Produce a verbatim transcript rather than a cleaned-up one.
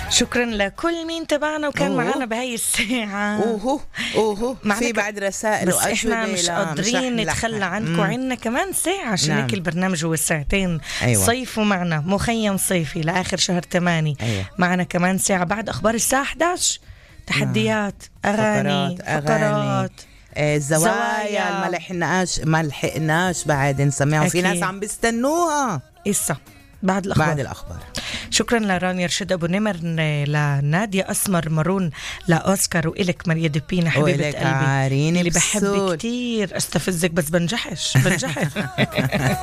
شكرا لكل مين تبعنا وكان معنا بهاي الساعة. اوهو اوهو في بعد رسائل بس احنا مش قادرين نتخلى عنكم، عنا كمان ساعة عشان هيك نعم. البرنامج هو الساعتين. أيوة. صيفوا معنا مخيم صيفي لآخر شهر ثمانية. أيوة. معنا كمان ساعة بعد أخبار الساعة إحدى عشر، تحديات نعم. أغاني فقرات, فقرات. الزوايا ما لحقناش ما لحقناش بعد نسمعها، وفي ناس عم بيستنوها إسا بعد الأخبار. بعد الأخبار. شكرا لرانيا رشد أبو نمر، لنادية أسمر مارون، لأوسكار، وإلك ماريا دبينا حبيبة قلبي اللي بحب كتير استفزك بس بنجحش بنجحش